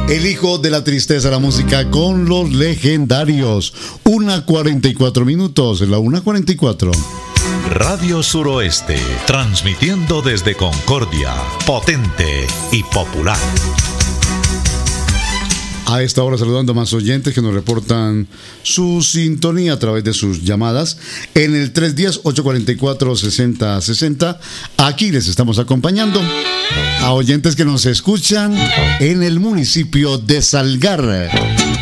El hijo de la tristeza, la música con los legendarios. 1:44 minutos, la 1:44. Radio Suroeste, transmitiendo desde Concordia, potente y popular. A esta hora saludando a más oyentes que nos reportan su sintonía a través de sus llamadas en el 310-844-6060. Aquí les estamos acompañando a oyentes que nos escuchan en el municipio de Salgar.